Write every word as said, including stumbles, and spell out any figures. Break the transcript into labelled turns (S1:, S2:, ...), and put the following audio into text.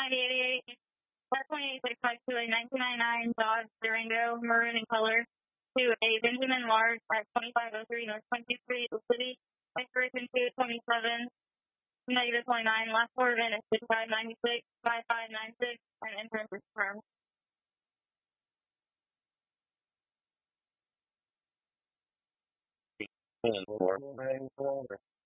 S1: ninety eighty-eight, last twenty-eight six five two, a nineteen ninety-nine Dodge Durango, maroon in color, to a Benjamin Large at twenty-five oh three North twenty-three, the city, expiration two twenty-seven, negative twenty-nine, last four event is fifty-five ninety-six, five five nine six, and insurance is confirmed.
S2: Four.